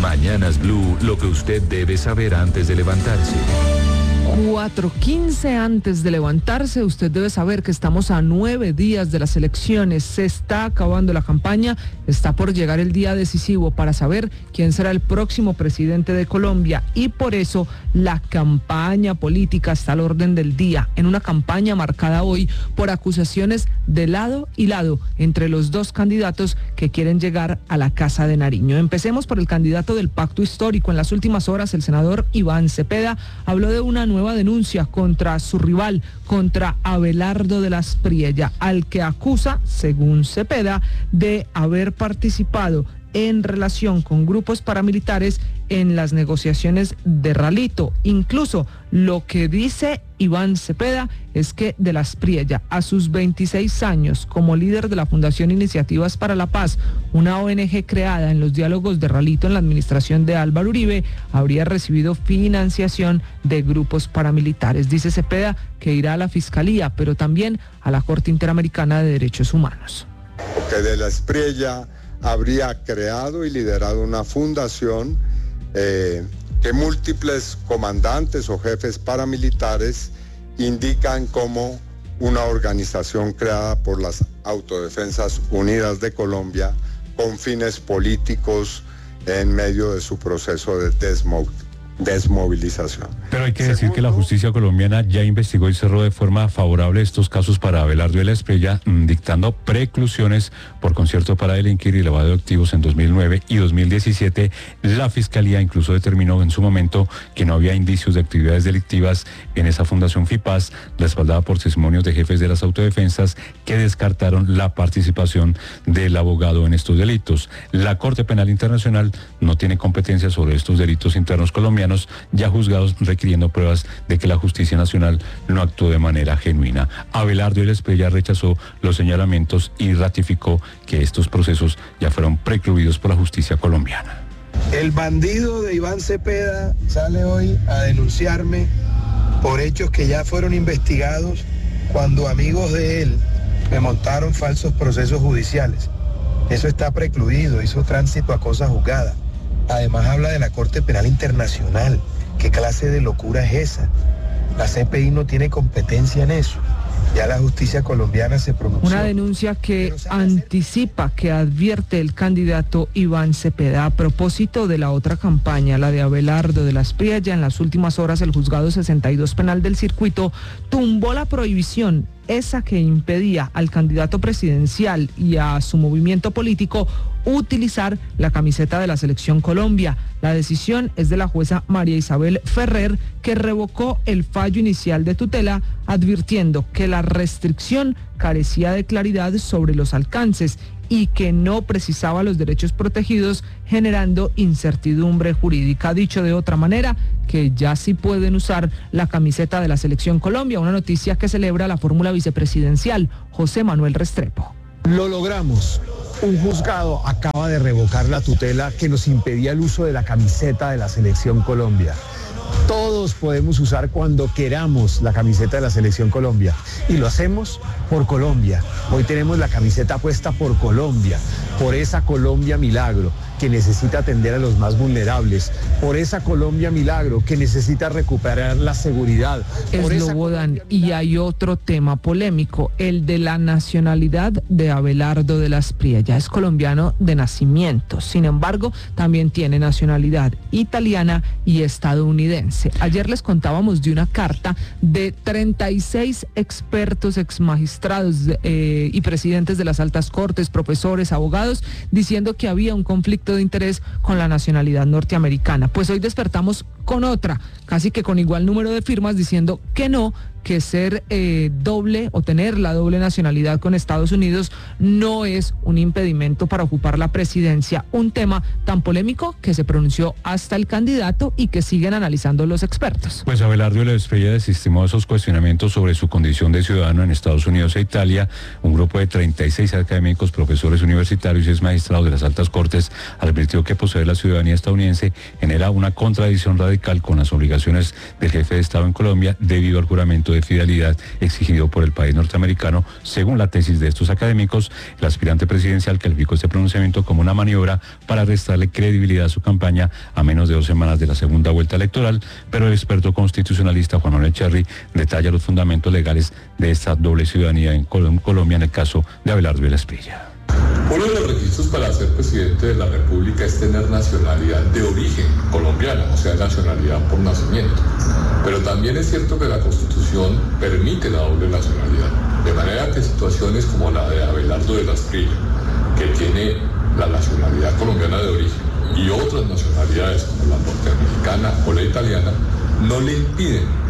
Mañanas Blue, lo que usted debe saber antes de levantarse. 4:15 antes de levantarse, usted debe saber que estamos a 9 días de las elecciones, se está acabando la campaña, está por llegar el día decisivo para saber quién será el próximo presidente de Colombia y por eso la campaña política está al orden del día, en una campaña marcada hoy por acusaciones de lado y lado entre los dos candidatos que quieren llegar a la Casa de Nariño. Empecemos por el candidato del Pacto Histórico. En las últimas horas, el senador Iván Cepeda habló de una nueva denuncia contra su rival, contra Abelardo de la Espriella, al que acusa, según Cepeda, de haber participado en relación con grupos paramilitares en las negociaciones de Ralito. Incluso lo que dice Iván Cepeda es que de la Espriella, a sus 26 años como líder de la Fundación Iniciativas para la Paz, una ONG creada en los diálogos de Ralito en la administración de Álvaro Uribe, habría recibido financiación de grupos paramilitares. Dice Cepeda que irá a la Fiscalía, pero también a la Corte Interamericana de Derechos Humanos. Que de la Espriella habría creado y liderado una fundación que múltiples comandantes o jefes paramilitares indican como una organización creada por las Autodefensas Unidas de Colombia con fines políticos en medio de su proceso de desmovilización. Pero hay que decir que la justicia colombiana ya investigó y cerró de forma favorable estos casos para Abelardo de la Espriella, dictando preclusiones por concierto para delinquir y lavado de activos en 2009 y 2017. La Fiscalía incluso determinó en su momento que no había indicios de actividades delictivas en esa fundación FIPAS, respaldada por testimonios de jefes de las autodefensas que descartaron la participación del abogado en estos delitos. La Corte Penal Internacional no tiene competencia sobre estos delitos internos colombianos, ya juzgados requiriendo pruebas de que la justicia nacional no actuó de manera genuina. Abelardo de la Espriella rechazó los señalamientos y ratificó que estos procesos ya fueron precluidos por la justicia colombiana. El bandido de Iván Cepeda sale hoy a denunciarme por hechos que ya fueron investigados cuando amigos de él me montaron falsos procesos judiciales. Eso está precluido, hizo tránsito a cosa juzgada. Además habla de la Corte Penal Internacional. ¿Qué clase de locura es esa? La CPI no tiene competencia en eso. Ya la justicia colombiana se pronunció. Una denuncia que anticipa, que advierte el candidato Iván Cepeda. A propósito de la otra campaña, la de Abelardo de la Espriella, en las últimas horas el juzgado 62 penal del circuito tumbó la prohibición, esa que impedía al candidato presidencial y a su movimiento político utilizar la camiseta de la Selección Colombia. La decisión es de la jueza María Isabel Ferrer, que revocó el fallo inicial de tutela, advirtiendo que la restricción carecía de claridad sobre los alcances y que no precisaba los derechos protegidos, generando incertidumbre jurídica. Dicho de otra manera, que ya sí pueden usar la camiseta de la Selección Colombia, una noticia que celebra la fórmula vicepresidencial José Manuel Restrepo. Lo logramos. Un juzgado acaba de revocar la tutela que nos impedía el uso de la camiseta de la Selección Colombia. Todos podemos usar cuando queramos la camiseta de la Selección Colombia y lo hacemos por Colombia. Hoy tenemos la camiseta puesta por Colombia, por esa Colombia milagro que necesita atender a los más vulnerables, por esa Colombia milagro que necesita recuperar la seguridad. Eslobodan, y hay otro tema polémico, el de la nacionalidad de Abelardo de la Espriella. Es colombiano de nacimiento, sin embargo, también tiene nacionalidad italiana y estadounidense. Ayer les contábamos de una carta de 36 expertos, exmagistrados y presidentes de las altas cortes, profesores, abogados, diciendo que había un conflicto de interés con la nacionalidad norteamericana. Pues hoy despertamos con otra, casi que con igual número de firmas, diciendo que no, que ser doble o tener la doble nacionalidad con Estados Unidos no es un impedimento para ocupar la presidencia. Un tema tan polémico que se pronunció hasta el candidato y que siguen analizando los expertos. Pues Abelardo de la Espriella desestimó esos cuestionamientos sobre su condición de ciudadano en Estados Unidos e Italia. Un grupo de 36 académicos, profesores universitarios y exmagistrados de las altas cortes advirtió que poseer la ciudadanía estadounidense genera una contradicción radical con las obligaciones declaraciones del jefe de Estado en Colombia debido al juramento de fidelidad exigido por el país norteamericano. Según la tesis de estos académicos, el aspirante presidencial calificó este pronunciamiento como una maniobra para restarle credibilidad a su campaña a menos de 2 semanas de la segunda vuelta electoral, pero el experto constitucionalista Juan Manuel Cherry detalla los fundamentos legales de esta doble ciudadanía en Colombia en el caso de Abelardo Vélez Prilla. Uno de los requisitos para ser presidente de la República es tener nacionalidad de origen colombiana, o sea, nacionalidad por nacimiento. Pero también es cierto que la Constitución permite la doble nacionalidad, de manera que situaciones como la de Abelardo Vélez Prilla, que tiene la nacionalidad colombiana de origen, y otras nacionalidades como la norteamericana o la italiana, no le impiden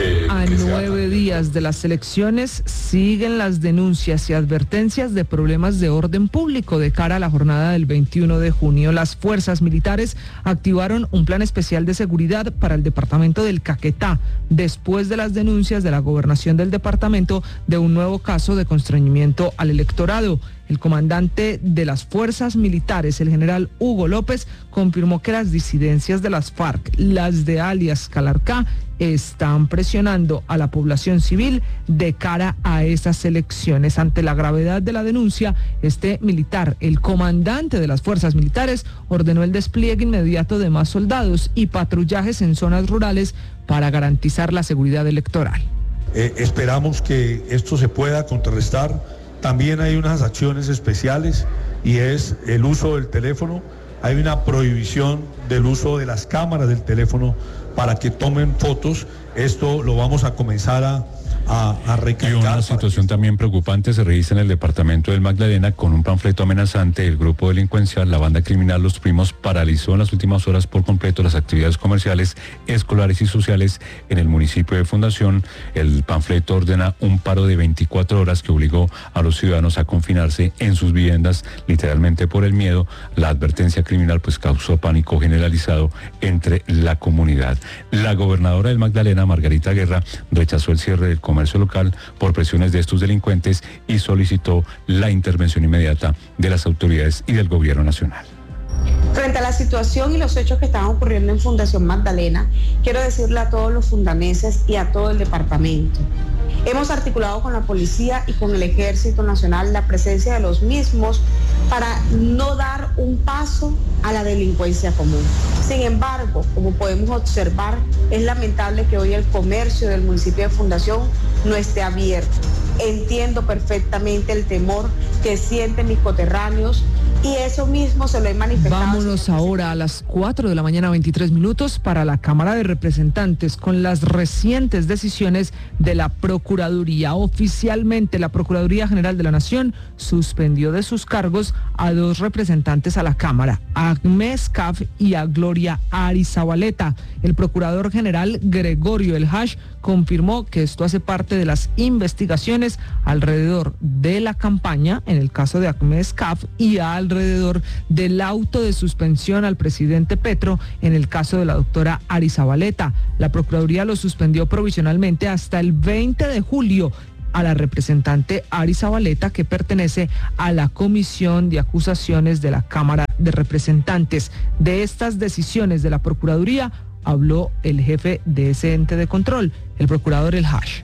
a 9 días de las elecciones siguen las denuncias y advertencias de problemas de orden público de cara a la jornada del 21 de junio. Las fuerzas militares activaron un plan especial de seguridad para el departamento del Caquetá, después de las denuncias de la gobernación del departamento de un nuevo caso de constreñimiento al electorado. El comandante de las fuerzas militares, el general Hugo López, confirmó que las disidencias de las FARC, las de alias Calarcá, están presionando a la población civil de cara a esas elecciones. Ante la gravedad de la denuncia, este militar, el comandante de las fuerzas militares, ordenó el despliegue inmediato de más soldados y patrullajes en zonas rurales para garantizar la seguridad electoral. Esperamos que esto se pueda contrarrestar. También hay unas acciones especiales y es el uso del teléfono. Hay una prohibición del uso de las cámaras del teléfono para que tomen fotos. Esto lo vamos a comenzar a recargar. Y una situación también preocupante se registra en el departamento del Magdalena con un panfleto amenazante. El grupo delincuencial, la banda criminal Los Primos, paralizó en las últimas horas por completo las actividades comerciales, escolares y sociales en el municipio de Fundación. El panfleto ordena un paro de 24 horas que obligó a los ciudadanos a confinarse en sus viviendas, literalmente por el miedo. La advertencia criminal pues causó pánico generalizado entre la comunidad. La gobernadora del Magdalena, Margarita Guerra, rechazó el cierre del comercio local por presiones de estos delincuentes y solicitó la intervención inmediata de las autoridades y del gobierno nacional. Frente a la situación y los hechos que están ocurriendo en Fundación Magdalena, quiero decirle a todos los fundaneses y a todo el departamento: hemos articulado con la policía y con el Ejército Nacional la presencia de los mismos para no dar un paso a la delincuencia común. Sin embargo, como podemos observar, es lamentable que hoy el comercio del municipio de Fundación no esté abierto. Entiendo perfectamente el temor que sienten mis coterráneos y eso mismo se lo he manifestado. Vámonos ahora a las 4 de la mañana, 23 minutos, para la Cámara de Representantes con las recientes decisiones de la Procuraduría. Oficialmente, la Procuraduría General de la Nación suspendió de sus cargos a 2 representantes a la Cámara, a Agnes Caf y a Gloria Arizabaleta. El Procurador General Gregorio El Hash confirmó que esto hace parte de las investigaciones alrededor de la campaña, en el caso de Agnes Caf, y alrededor del auto de suspensión al presidente Petro, en el caso de la doctora Arizabaleta. La Procuraduría lo suspendió provisionalmente hasta el 20 de julio a la representante Arizabaleta, que pertenece a la Comisión de Acusaciones de la Cámara de Representantes. De estas decisiones de la Procuraduría habló el jefe de ese ente de control, el procurador El Hash.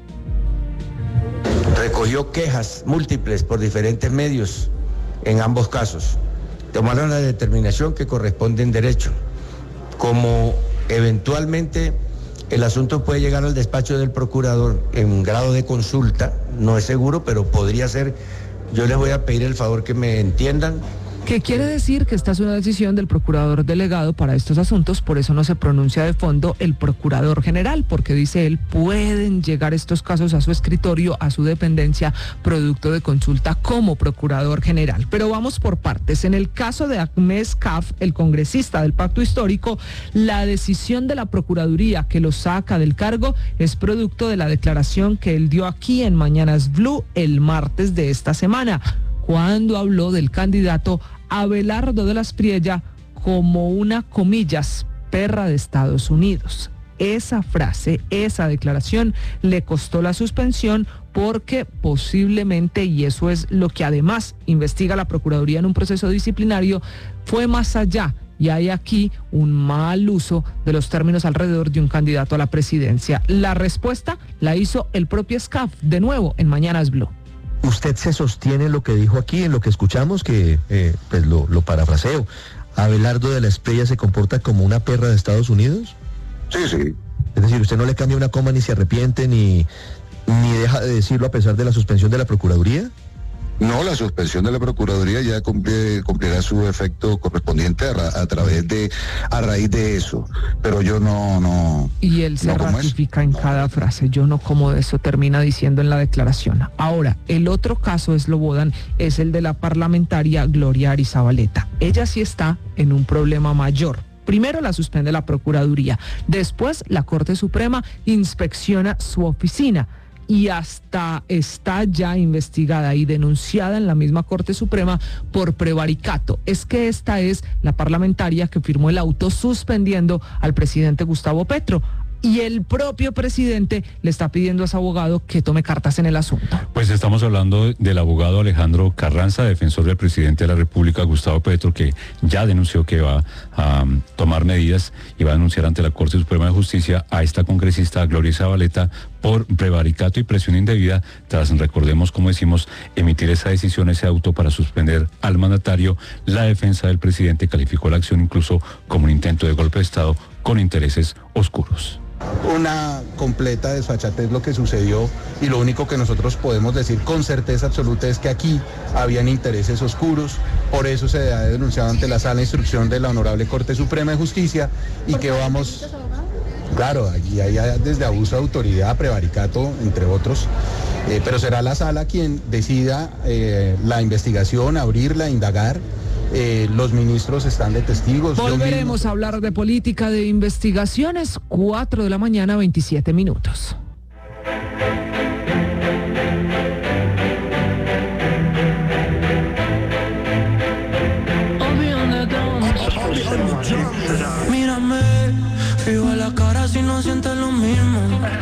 Recogió quejas múltiples por diferentes medios en ambos casos. Tomaron la determinación que corresponde en derecho. Como eventualmente el asunto puede llegar al despacho del procurador en grado de consulta, no es seguro, pero podría ser. Yo les voy a pedir el favor que me entiendan. ¿Qué quiere decir? Que esta es una decisión del procurador delegado para estos asuntos, por eso no se pronuncia de fondo el procurador general, porque dice él, pueden llegar estos casos a su escritorio, a su dependencia, producto de consulta como procurador general. Pero vamos por partes. En el caso de Agnes Caf, el congresista del Pacto Histórico, la decisión de la Procuraduría que lo saca del cargo es producto de la declaración que él dio aquí en Mañanas Blue el martes de esta semana, cuando habló del candidato Abelardo de las Priella como una, comillas, perra de Estados Unidos. Esa frase, esa declaración le costó la suspensión porque posiblemente, y eso es lo que además investiga la Procuraduría en un proceso disciplinario, fue más allá y hay aquí un mal uso de los términos alrededor de un candidato a la presidencia. La respuesta la hizo el propio SCAF, de nuevo en Mañanas Blue. ¿Usted se sostiene en lo que dijo aquí, en lo que escuchamos, que pues lo parafraseo? ¿Abelardo de la Espriella se comporta como una perra de Estados Unidos? Sí, sí. Es decir, usted no le cambia una coma, ni se arrepiente, ni deja de decirlo a pesar de la suspensión de la Procuraduría. No, la suspensión de la Procuraduría ya cumplirá su efecto correspondiente a raíz de eso. Pero yo no. Y él se ratifica en cada frase. Yo no como de eso, termina diciendo en la declaración. Ahora, el otro caso Slobodan es el de la parlamentaria Gloria Arizabaleta. Ella sí está en un problema mayor. Primero la suspende la Procuraduría, después la Corte Suprema inspecciona su oficina y hasta está ya investigada y denunciada en la misma Corte Suprema por prevaricato. Es que esta es la parlamentaria que firmó el auto suspendiendo al presidente Gustavo Petro. Y el propio presidente le está pidiendo a su abogado que tome cartas en el asunto. Pues estamos hablando del abogado Alejandro Carranza, defensor del presidente de la República, Gustavo Petro, que ya denunció que va a tomar medidas y va a denunciar ante la Corte Suprema de Justicia a esta congresista Gloria Arizabaleta por prevaricato y presión indebida, tras, recordemos, como decimos, emitir esa decisión, ese auto para suspender al mandatario. La defensa del presidente calificó la acción incluso como un intento de golpe de Estado con intereses oscuros. Una completa desfachatez lo que sucedió, y lo único que nosotros podemos decir con certeza absoluta es que aquí habían intereses oscuros. Por eso se ha denunciado ante la Sala de Instrucción de la Honorable Corte Suprema de Justicia y que vamos... Claro, aquí hay desde abuso de autoridad, prevaricato, entre otros, pero será la Sala quien decida la investigación, abrirla, indagar. Los ministros están de testigos. Volveremos a hablar de política, de investigaciones, 4 de la mañana, 27 minutos. Mírame, fijo a la cara si no sientes lo mismo.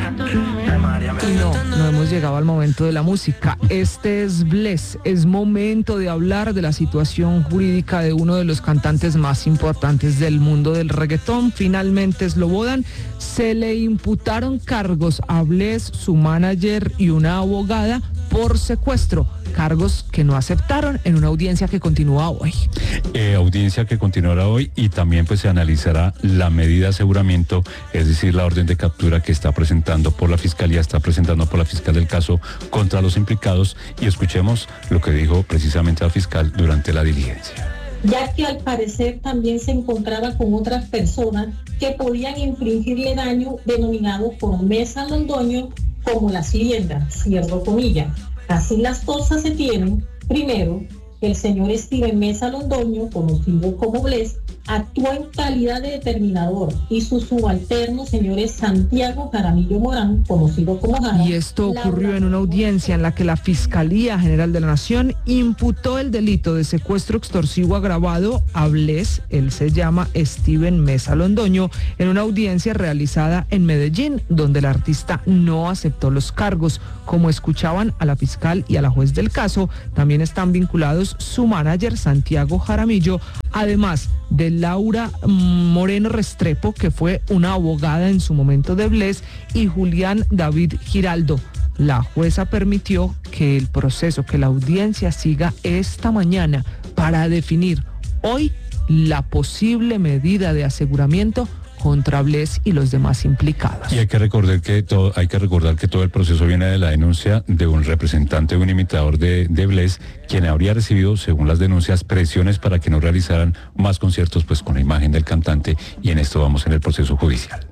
No hemos llegado al momento de la música. Este es Bless. Es momento de hablar de la situación jurídica de uno de los cantantes más importantes del mundo del reggaetón. Finalmente, Slobodan, se le imputaron cargos a Bless, su manager y una abogada por secuestro. Cargos que no aceptaron en una audiencia que continúa hoy. Audiencia que continuará hoy, y también pues se analizará la medida de aseguramiento, es decir, la orden de captura que está presentando por la Fiscalía, está presentando por la fiscal del caso contra los implicados, y escuchemos lo que dijo precisamente la fiscal durante la diligencia. Ya que al parecer también se encontraba con otras personas que podían infligirle daño denominado por Mesa Londoño como la siguiente, cierro comillas. Así las cosas se tienen. Primero, el señor Steven Mesa Londoño, conocido como Bless, actuó en calidad de determinador, y su subalterno, señores Santiago Jaramillo Morán, conocido como Jara. Y esto ocurrió en una audiencia en la que la Fiscalía General de la Nación imputó el delito de secuestro extorsivo agravado a Bless, él se llama Steven Mesa Londoño, en una audiencia realizada en Medellín, donde el artista no aceptó los cargos. Como escuchaban a la fiscal y a la juez del caso, también están vinculados su manager Santiago Jaramillo, además de Laura Moreno Restrepo, que fue una abogada en su momento de Bless, y Julián David Giraldo. La jueza permitió que el proceso, que la audiencia siga esta mañana para definir hoy la posible medida de aseguramiento contra Bless y los demás implicados. Y hay que recordar que todo el proceso viene de la denuncia de un representante, un imitador de Bless, quien habría recibido, según las denuncias, presiones para que no realizaran más conciertos pues con la imagen del cantante, y en esto vamos en el proceso judicial.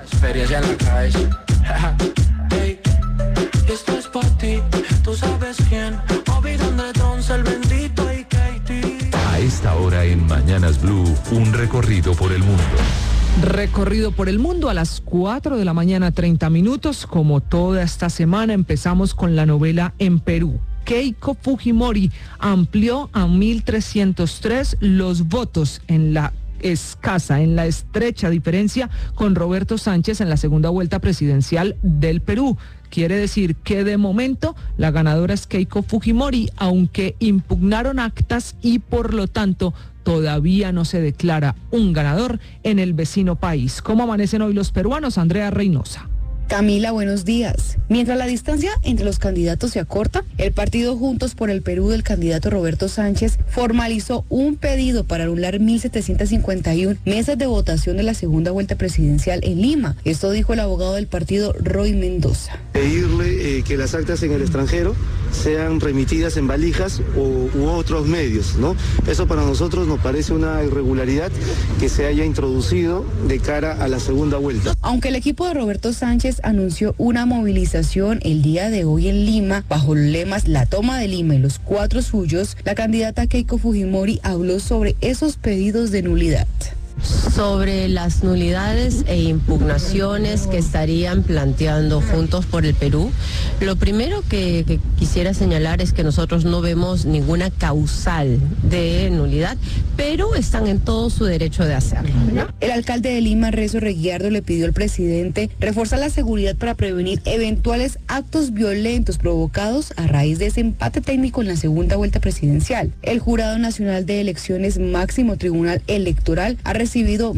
A esta hora en Mañanas Blue, un recorrido por el mundo. Recorrido por el mundo a las 4 de la mañana, 30 minutos. Como toda esta semana, empezamos con la novela en Perú. Keiko Fujimori amplió a 1.303 los votos en la estrecha diferencia con Roberto Sánchez en la segunda vuelta presidencial del Perú. Quiere decir que de momento la ganadora es Keiko Fujimori, aunque impugnaron actas y por lo tanto todavía no se declara un ganador en el vecino país. ¿Cómo amanecen hoy los peruanos? Andrea Reynosa. Camila, buenos días. Mientras la distancia entre los candidatos se acorta, el partido Juntos por el Perú del candidato Roberto Sánchez formalizó un pedido para anular 1.751 mesas de votación de la segunda vuelta presidencial en Lima. Esto dijo el abogado del partido, Roy Mendoza. Pedirle que las actas en el extranjero sean remitidas en valijas u otros medios, ¿no? Eso para nosotros nos parece una irregularidad que se haya introducido de cara a la segunda vuelta. Aunque el equipo de Roberto Sánchez anunció una movilización el día de hoy en Lima, bajo los lemas La toma de Lima y los 4 suyos, la candidata Keiko Fujimori habló sobre esos pedidos de nulidad. Sobre las nulidades e impugnaciones que estarían planteando Juntos por el Perú, lo primero que quisiera señalar es que nosotros no vemos ninguna causal de nulidad, pero están en todo su derecho de hacerlo, ¿no? El alcalde de Lima, Rezo Reguiardo, le pidió al presidente reforzar la seguridad para prevenir eventuales actos violentos provocados a raíz de ese empate técnico en la segunda vuelta presidencial. El Jurado Nacional de Elecciones, máximo tribunal electoral, ha recibido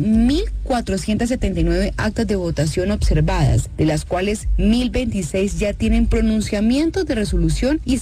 1.479 actas de votación observadas, de las cuales 1.026 ya tienen pronunciamientos de resolución y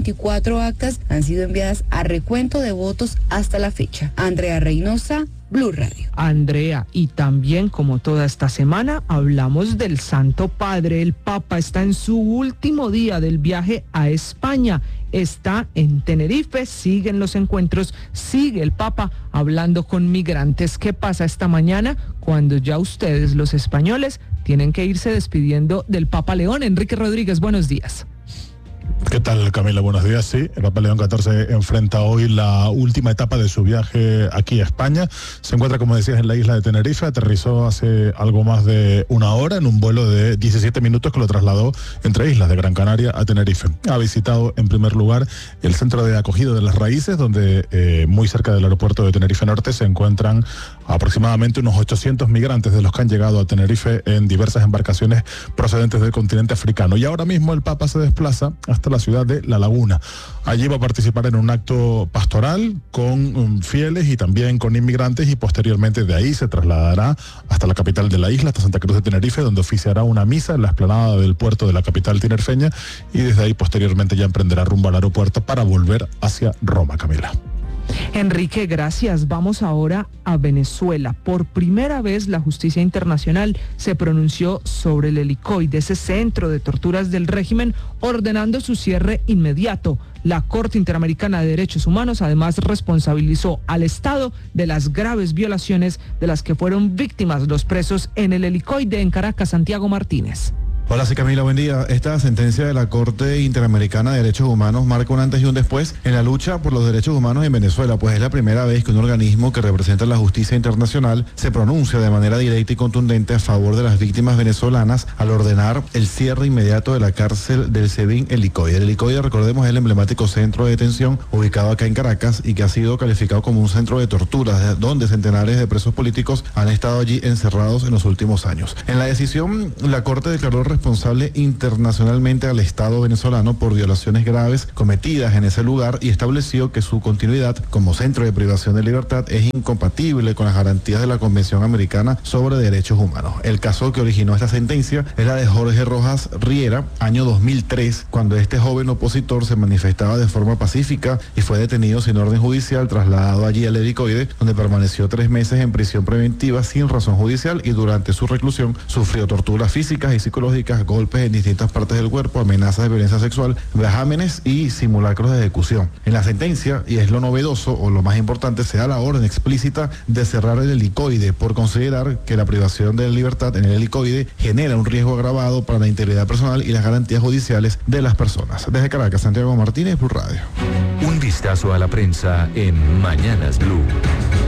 124 actas han sido enviadas a recuento de votos hasta la fecha. Andrea Reynosa, Blue Radio. Andrea, y también como toda esta semana hablamos del Santo Padre. El Papa está en su último día del viaje a España. Está en Tenerife, siguen los encuentros, sigue el Papa hablando con migrantes. ¿Qué pasa esta mañana cuando ya ustedes, los españoles, tienen que irse despidiendo del Papa León? Enrique Rodríguez, buenos días. ¿Qué tal, Camila? Buenos días. Sí, el Papa León XIV enfrenta hoy la última etapa de su viaje aquí a España. Se encuentra, como decías, en la isla de Tenerife. Aterrizó hace algo más de una hora en un vuelo de 17 minutos que lo trasladó entre islas de Gran Canaria a Tenerife. Ha visitado en primer lugar el centro de acogida de las raíces, donde muy cerca del aeropuerto de Tenerife Norte se encuentran aproximadamente unos 800 migrantes de los que han llegado a Tenerife en diversas embarcaciones procedentes del continente africano. Y ahora mismo el Papa se desplaza hasta la ciudad de La Laguna. Allí va a participar en un acto pastoral con fieles y también con inmigrantes, y posteriormente de ahí se trasladará hasta la capital de la isla, hasta Santa Cruz de Tenerife, donde oficiará una misa en la explanada del puerto de la capital tinerfeña, y desde ahí posteriormente ya emprenderá rumbo al aeropuerto para volver hacia Roma, Camila. Enrique, gracias. Vamos ahora a Venezuela. Por primera vez la justicia internacional se pronunció sobre el helicoide, ese centro de torturas del régimen, ordenando su cierre inmediato. La Corte Interamericana de Derechos Humanos además responsabilizó al Estado de las graves violaciones de las que fueron víctimas los presos en el helicoide. En Caracas, Santiago Martínez. Hola, sí, Camila, buen día. Esta sentencia de la Corte Interamericana de Derechos Humanos marca un antes y un después en la lucha por los derechos humanos en Venezuela, pues es la primera vez que un organismo que representa la justicia internacional se pronuncia de manera directa y contundente a favor de las víctimas venezolanas al ordenar el cierre inmediato de la cárcel del SEBIN Helicoide. El Helicoide, recordemos, es el emblemático centro de detención ubicado acá en Caracas y que ha sido calificado como un centro de tortura, donde centenares de presos políticos han estado allí encerrados en los últimos años. En la decisión, la Corte declaró responsable internacionalmente al Estado venezolano por violaciones graves cometidas en ese lugar y estableció que su continuidad como centro de privación de libertad es incompatible con las garantías de la Convención Americana sobre Derechos Humanos. El caso que originó esta sentencia es la de Jorge Rojas Riera, año 2003, cuando este joven opositor se manifestaba de forma pacífica y fue detenido sin orden judicial, trasladado allí al helicoide, donde permaneció 3 meses en prisión preventiva sin razón judicial, y durante su reclusión sufrió torturas físicas y psicológicas, golpes en distintas partes del cuerpo, amenazas de violencia sexual, vejámenes y simulacros de ejecución. En la sentencia, y es lo novedoso o lo más importante, se da la orden explícita de cerrar el helicoide por considerar que la privación de libertad en el helicoide genera un riesgo agravado para la integridad personal y las garantías judiciales de las personas. Desde Caracas, Santiago Martínez, Blue Radio. Un vistazo a la prensa en Mañanas Blue.